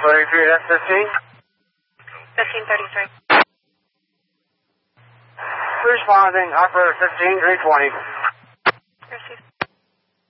1533, that's 15. 1533. Responding, upper 15320. Received.